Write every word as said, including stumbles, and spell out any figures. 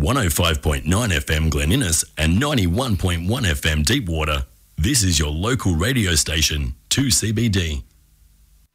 one oh five point nine F M Glen Innes and ninety-one point one F M Deepwater. This is your local radio station, two C B D.